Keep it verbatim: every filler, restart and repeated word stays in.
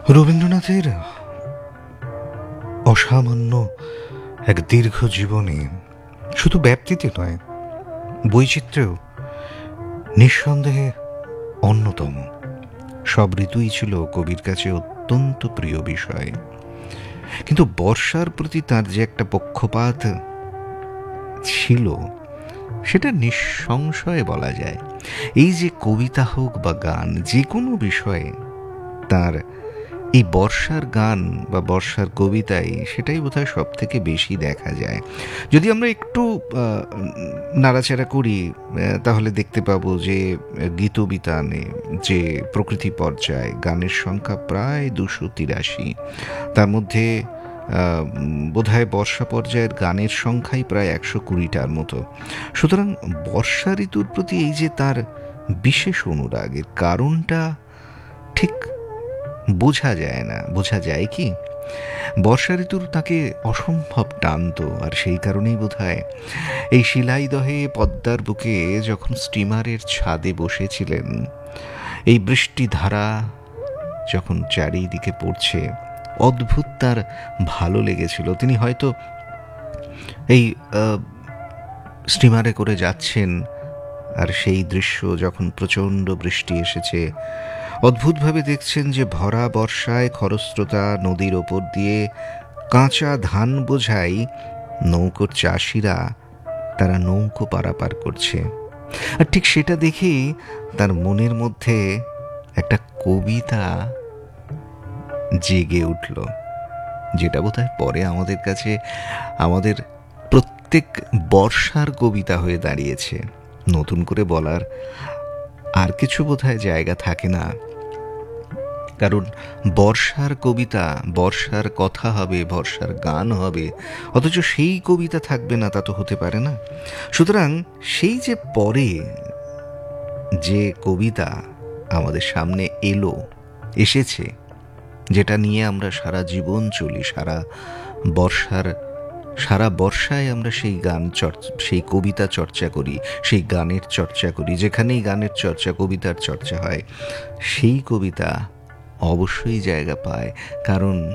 রবীন্দ্রনাথের অসামান্য এক দীর্ঘ জীবনে শুধু ব্যাপ্তিতে নয়, বৈচিত্র্যেও নিঃসন্দেহে অন্যতম। সব ঋতুই ছিল কবির কাছে অত্যন্ত প্রিয় বিষয়, কিন্তু বর্ষার প্রতি তার যে একটা পক্ষপাত ছিল সেটা নিঃসংশয়ে বলা যায়। এই যে কবিতা হোক বা গান, যে কোনো বিষয়ে তার এই বর্ষার গান বা বর্ষার কবিতায় সেটাই বোধহয় সব থেকে বেশি দেখা যায়। যদি আমরা একটু নাড়াচাড়া করি তাহলে দেখতে পাবো যে গীতবিতানে যে প্রকৃতি পর্যায় গানের সংখ্যা প্রায় দুশো তিরাশি, তার মধ্যে বোধহয় বর্ষা পর্যায়ের গানের সংখ্যাই প্রায় একশো কুড়িটার মতো। সুতরাং বর্ষা ঋতুর প্রতি এই যে তার বিশেষ অনুরাগের কারণটা ঠিক বোঝা যায় না। বোঝা যায় কি, বর্ষা ঋতুর তাকে অসম্ভব টানত, আর সেই কারণেই বোধহয় এই শিলাইদহে পদ্মার বুকে যখন স্টিমারের ছাদে বসেছিলেন, এই বৃষ্টি ধারা যখন চারিদিকে পড়ছে, অদ্ভুত তার ভালো লেগেছিল। তিনি হয়তো এই স্টিমারে করে যাচ্ছেন, আর সেই দৃশ্য যখন প্রচণ্ড বৃষ্টি এসেছে, অদ্ভুতভাবে দেখছেন যে ভরা বর্ষায় খরস্রোতা নদীর ওপর দিয়ে কাঁচা ধান বোঝাই নৌকোর চাষিরা তারা নৌকো পারাপার করছে। আর ঠিক সেটা দেখেই তার মনের মধ্যে একটা কবিতা জেগে উঠল, যেটা বোধহয় পরে আমাদের কাছে আমাদের প্রত্যেক বর্ষার কবিতা হয়ে দাঁড়িয়েছে। নতুন করে বলার আর কিছু বোধহয় জায়গা থাকে না, কারণ বর্ষার কবিতা, বর্ষার কথা হবে, বর্ষার গান হবে, অথচ সেই কবিতা থাকবে না, তা তো হতে পারে না। সুতরাং সেই যে পরে যে কবিতা আমাদের সামনে এলো, এসেছে, যেটা নিয়ে আমরা সারা জীবন চলি, সারা বর্ষার সারা বর্ষায় আমরা সেই গান চর্চা, সেই কবিতা চর্চা করি, সেই গানের চর্চা করি। যেখানেই গানের চর্চা, কবিতার চর্চা হয়, সেই কবিতা অবশ্যই জায়গা পায়, কারণ